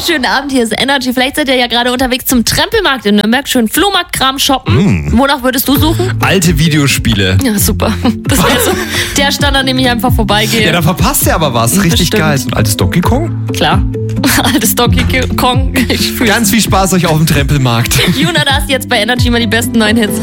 wunderschönen Abend. Hier ist Energy. Vielleicht seid ihr ja gerade unterwegs zum Trempelmarkt in Nürnberg. Schön Flohmarktkram shoppen. Wonach würdest du suchen? Alte Videospiele. Ja, super. Das wäre so der Stand, an dem ich einfach vorbeigehe. Ja, da verpasst ihr aber was. Richtig Bestimmt. geil. So ein altes Donkey Kong. Klar. Altes Donkey Kong. Ich fühl's. Ganz viel Spaß euch auf dem Trempelmarkt. Juna, da hast jetzt bei Energy mal die besten neuen Hits.